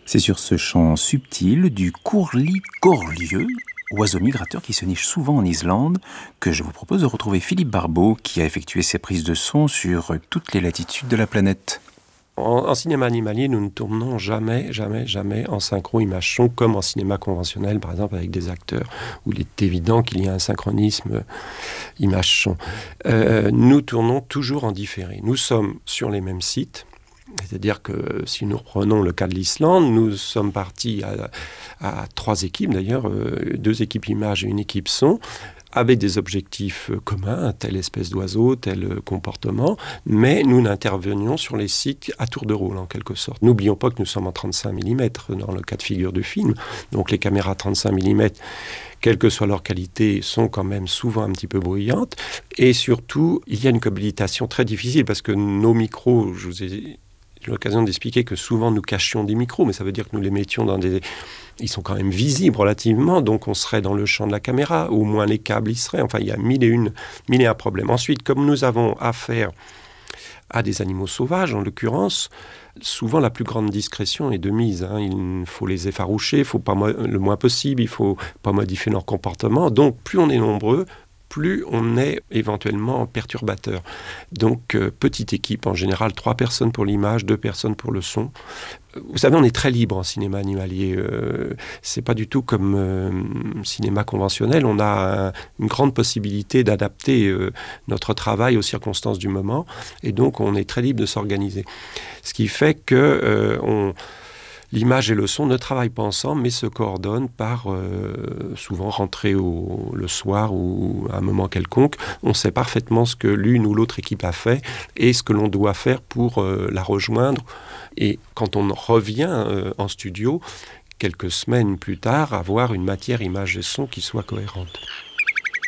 C'est sur ce chant subtil du courlis-corlieu, oiseau migrateur qui se niche souvent en Islande, que je vous propose de retrouver Philippe Barbeau, qui a effectué ses prises de son sur toutes les latitudes de la planète. En cinéma animalier, nous ne tournons jamais en synchro image-son comme en cinéma conventionnel, par exemple avec des acteurs, où il est évident qu'il y a un synchronisme image-son. Nous tournons toujours en différé. Nous sommes sur les mêmes sites. C'est-à-dire que si nous reprenons le cas de l'Islande, nous sommes partis à 3 équipes d'ailleurs, 2 équipes images et une équipe son, avec des objectifs communs, telle espèce d'oiseau, tel comportement, mais nous n'intervenions sur les sites à tour de rôle en quelque sorte. N'oublions pas que nous sommes en 35 mm dans le cas de figure du film, donc les caméras 35 mm, quelle que soit leur qualité, sont quand même souvent un petit peu bruyantes, et surtout, il y a une cohabitation très difficile, parce que nos micros, je vous ai l'occasion d'expliquer que souvent nous cachions des micros, mais ça veut dire que nous les mettions dans des... Ils sont quand même visibles relativement, donc on serait dans le champ de la caméra, au moins les câbles y seraient. Enfin, il y a mille et un problèmes. Ensuite, comme nous avons affaire à des animaux sauvages, en l'occurrence, souvent la plus grande discrétion est de mise. Il faut les effaroucher, il faut pas le moins possible, il faut pas modifier leur comportement. Donc, plus on est nombreux, plus on est éventuellement perturbateur. Donc, petite équipe, en général, 3 personnes pour l'image, 2 personnes pour le son. Vous savez, on est très libre en cinéma animalier. C'est pas du tout comme cinéma conventionnel. On a une grande possibilité d'adapter notre travail aux circonstances du moment. Et donc, on est très libre de s'organiser. Ce qui fait que l'image et le son ne travaillent pas ensemble, mais se coordonnent par souvent rentrer le soir ou à un moment quelconque. On sait parfaitement ce que l'une ou l'autre équipe a fait et ce que l'on doit faire pour la rejoindre. Et quand on revient en studio, quelques semaines plus tard, avoir une matière image et son qui soit cohérente.